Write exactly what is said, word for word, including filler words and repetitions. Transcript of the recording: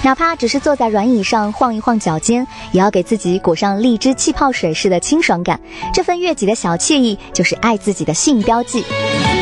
哪怕只是坐在软椅上晃一晃脚尖，也要给自己裹上荔枝气泡水似的清爽感。这份悦己的小惬意，就是爱自己的性标记。